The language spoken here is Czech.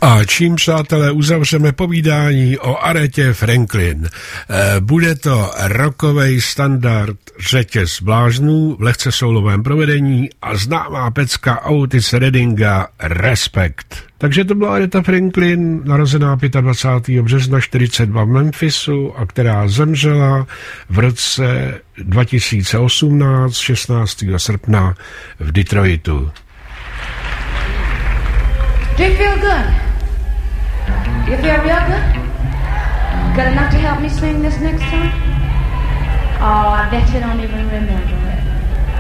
A čím, přátelé, uzavřeme povídání o Aretě Franklin. Bude to rockovej standard Řetěz bláznů v lehce soulovém provedení a známá pecka Otis Reddinga Respekt. Takže to byla Aretha Franklin, narozená 25. března 42 v Memphisu a která zemřela v roce 2018, 16. srpna v Detroitu. Do you feel good? You feel real good? Good enough to help me sing this next song? Oh, I bet you don't even remember.